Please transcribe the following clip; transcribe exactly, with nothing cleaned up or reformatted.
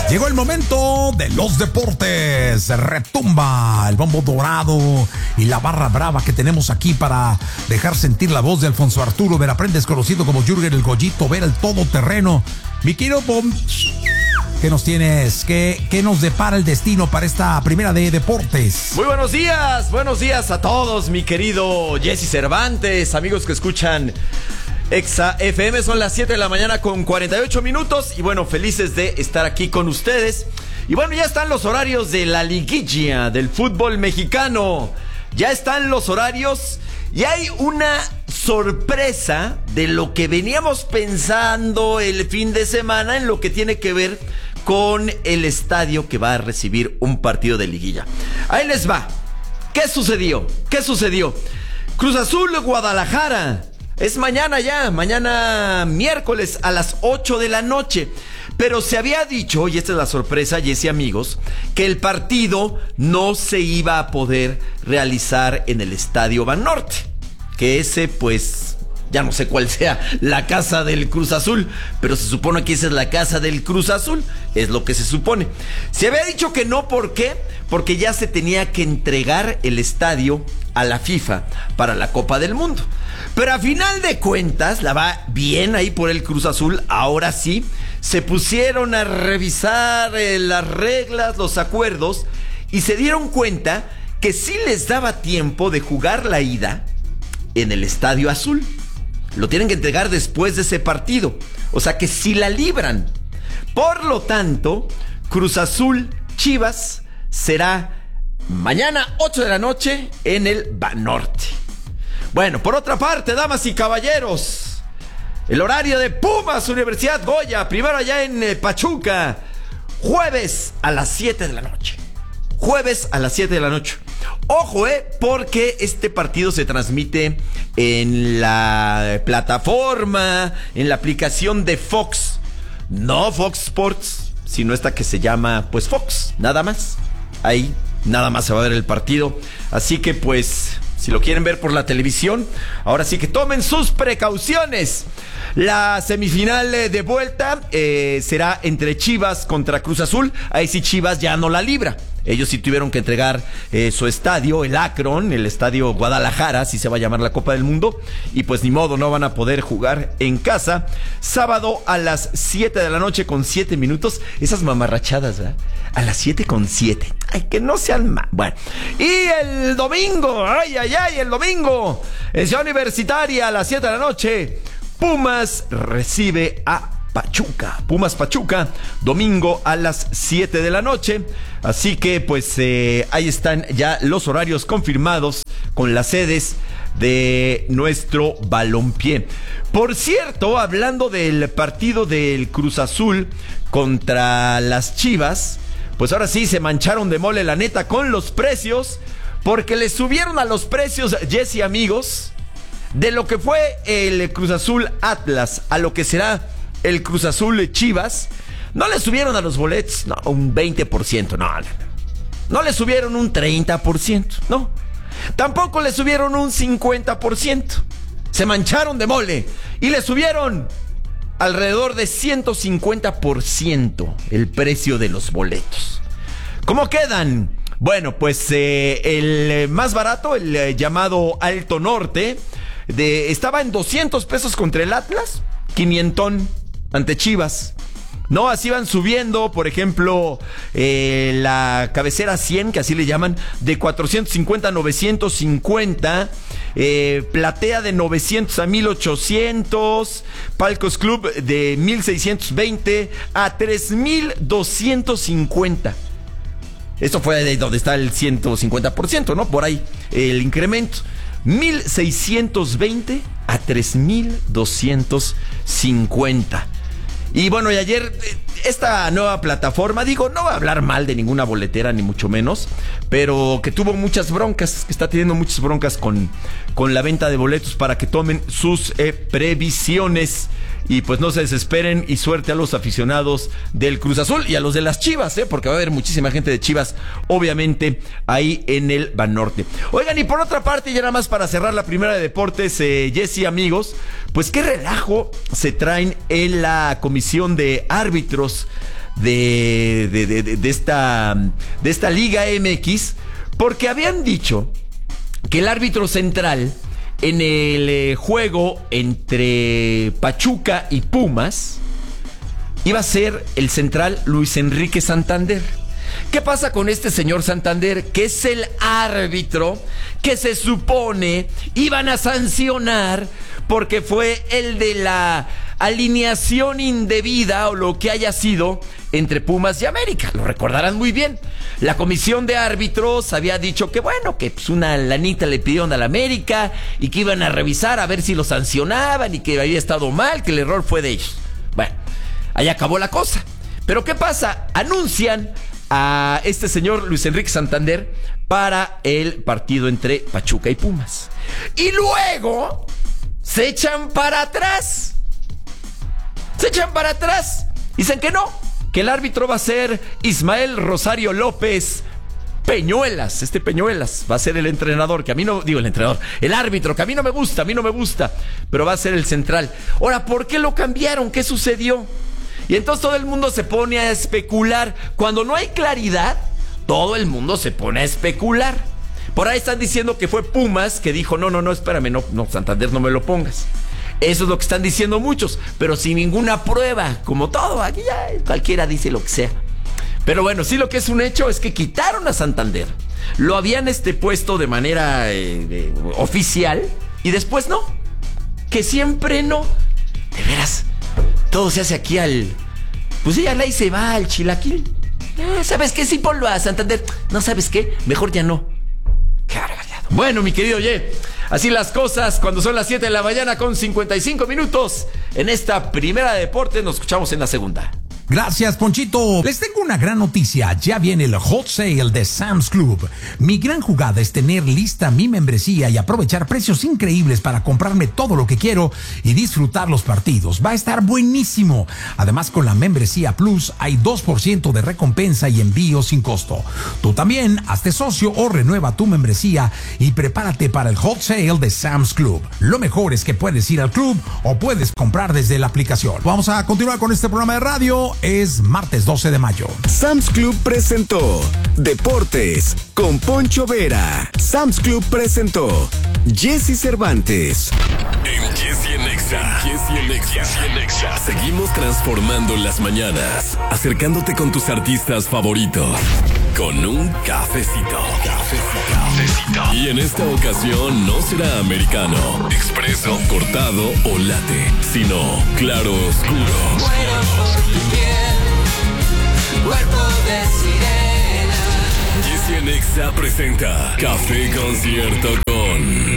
Llegó el momento de los deportes. Retumba el bombo dorado y la barra brava que tenemos aquí para dejar sentir la voz de Alfonso Arturo Veraprendes, conocido como Jürgen el Goyito Vera, el todoterreno. Mi querido Bom, ¿qué nos tienes? ¿Qué, ¿Qué nos depara el destino para esta primera de deportes? Muy buenos días, buenos días a todos, mi querido Jesse Cervantes, amigos que escuchan Exa F M. Son las siete de la mañana con cuarenta y ocho minutos y bueno, felices de estar aquí con ustedes. Y bueno, ya están los horarios de la liguilla del fútbol mexicano. Ya están los horarios y hay una sorpresa de lo que veníamos pensando el fin de semana en lo que tiene que ver con el estadio que va a recibir un partido de liguilla. Ahí les va. ¿Qué sucedió? ¿Qué sucedió? Cruz Azul Guadalajara. Es mañana ya, mañana miércoles a las ocho de la noche. Pero se había dicho, y esta es la sorpresa, Jesse, amigos, que el partido no se iba a poder realizar en el Estadio Banorte. Que ese, pues, ya no sé cuál sea la casa del Cruz Azul, pero se supone que esa es la casa del Cruz Azul, es lo que se supone. Se había dicho que no, ¿por qué? Porque ya se tenía que entregar el estadio a la FIFA para la Copa del Mundo. Pero a final de cuentas, la va bien ahí por el Cruz Azul. Ahora sí, se pusieron a revisar eh, las reglas, los acuerdos, y se dieron cuenta que sí les daba tiempo de jugar la ida en el Estadio Azul. Lo tienen que entregar después de ese partido. O sea que sí la libran. Por lo tanto, Cruz Azul Chivas será mañana ocho de la noche en el Banorte. Bueno, por otra parte, damas y caballeros, el horario de Pumas Universidad Goya, primero allá en eh, Pachuca, jueves a las siete de la noche. Jueves a las siete de la noche. Ojo, eh, porque este partido se transmite en la plataforma, en la aplicación de Fox. No Fox Sports, sino esta que se llama, pues, Fox, nada más. Ahí, nada más se va a ver el partido. Así que, pues, si lo quieren ver por la televisión, ahora sí que tomen sus precauciones. La semifinal de vuelta eh, será entre Chivas contra Cruz Azul. Ahí sí Chivas ya no la libra. Ellos sí tuvieron que entregar eh, su estadio, el Akron, el estadio Guadalajara, así se va a llamar la Copa del Mundo. Y pues ni modo, no van a poder jugar en casa. Sábado a las siete de la noche con siete minutos. Esas mamarrachadas, ¿verdad? A las siete con siete. Ay, que no sean más. Bueno. Y el domingo, ay, ay, ay, el domingo, en Ciudad Universitaria a las siete de la noche, Pumas recibe a Pachuca. Pumas Pachuca, domingo a las siete de la noche. Así que pues eh, ahí están ya los horarios confirmados con las sedes de nuestro balompié. Por cierto, hablando del partido del Cruz Azul contra las Chivas, pues ahora sí se mancharon de mole, la neta, con los precios, porque le subieron a los precios, Jesse, amigos, de lo que fue el Cruz Azul Atlas a lo que será el Cruz Azul Chivas. No le subieron a los boletos, no, un veinte por ciento, no, no, no le subieron un treinta por ciento, no, tampoco le subieron un cincuenta por ciento, se mancharon de mole y le subieron alrededor de ciento cincuenta por ciento el precio de los boletos. ¿Cómo quedan? Bueno, pues eh, el más barato, el eh, llamado Alto Norte, de, estaba en doscientos pesos contra el Atlas, quinientos ante Chivas. No, así van subiendo, por ejemplo, eh, la cabecera cien, que así le llaman, de cuatrocientos cincuenta a novecientos cincuenta, eh, platea de novecientos a mil ochocientos, Palcos Club de mil seiscientos veinte a tres mil doscientos cincuenta. Esto fue de donde está el ciento cincuenta por ciento, ¿no? Por ahí el incremento. mil seiscientos veinte a tres mil doscientos cincuenta. Y bueno, y ayer esta nueva plataforma, digo, no va a hablar mal de ninguna boletera ni mucho menos, pero que tuvo muchas broncas, que está teniendo muchas broncas con, con la venta de boletos, para que tomen sus eh, previsiones. Y pues no se desesperen, y suerte a los aficionados del Cruz Azul y a los de las Chivas, ¿eh? Porque va a haber muchísima gente de Chivas, obviamente, ahí en el Banorte. Oigan, y por otra parte, ya nada más para cerrar la primera de deportes, eh, Jesse, amigos, pues qué relajo se traen en la comisión de árbitros de, de, de, de, esta, de esta Liga M X, porque habían dicho que el árbitro central en el eh, juego entre Pachuca y Pumas iba a ser el central Luis Enrique Santander. ¿Qué pasa con este señor Santander? Que es el árbitro que se supone iban a sancionar porque fue el de la alineación indebida o lo que haya sido entre Pumas y América. Lo recordarán muy bien. La comisión de árbitros había dicho que bueno, que pues una lanita le pidieron a la América y que iban a revisar a ver si lo sancionaban y que había estado mal, que el error fue de ellos. Bueno, ahí acabó la cosa. Pero ¿qué pasa? Anuncian a este señor Luis Enrique Santander para el partido entre Pachuca y Pumas. Y luego se echan para atrás. Se echan para atrás. Dicen que no, que el árbitro va a ser Ismael Rosario López Peñuelas. Este Peñuelas va a ser el entrenador, que a mí no, digo el entrenador, el árbitro, que a mí no me gusta, a mí no me gusta, pero va a ser el central. Ahora, ¿por qué lo cambiaron? ¿Qué sucedió? Y entonces todo el mundo se pone a especular. Cuando no hay claridad, todo el mundo se pone a especular. Por ahí están diciendo que fue Pumas que dijo, no, no, no, espérame, no, no, Santander, no me lo pongas. Eso es lo que están diciendo muchos, pero sin ninguna prueba, como todo, aquí ya cualquiera dice lo que sea. Pero bueno, sí, lo que es un hecho es que quitaron a Santander. Lo habían este puesto de manera eh, de, oficial y después no. Que siempre no. De veras, todo se hace aquí al... Pues ya la y se va al chilaquil. Eh, ¿Sabes qué? Sí, ponlo a Santander. No, ¿sabes qué? Mejor ya no. Qué barbaridad. Bueno, mi querido Ye, así las cosas cuando son las siete de la mañana con cincuenta y cinco minutos. En esta primera de deporte nos escuchamos en la segunda. Gracias, Ponchito. Les tengo una gran noticia. Ya viene el Hot Sale de Sam's Club. Mi gran jugada es tener lista mi membresía y aprovechar precios increíbles para comprarme todo lo que quiero y disfrutar los partidos. Va a estar buenísimo. Además, con la membresía Plus hay dos por ciento de recompensa y envío sin costo. Tú también, hazte socio o renueva tu membresía y prepárate para el Hot Sale de Sam's Club. Lo mejor es que puedes ir al club o puedes comprar desde la aplicación. Vamos a continuar con este programa de radio. Es martes doce de mayo. Sam's Club presentó Deportes con Poncho Vera. Sam's Club presentó Jesse Cervantes. En Jesse en Exa. Jesse en Exa. Jesse en Exa. Seguimos transformando las mañanas, acercándote con tus artistas favoritos. Con un cafecito. Cafecito. Cafecito. Y en esta ocasión no será americano, expreso, cortado o latte, sino claro oscuro. Muero por tu piel, cuerpo de sirena. Jesse en Exa presenta Café Concierto con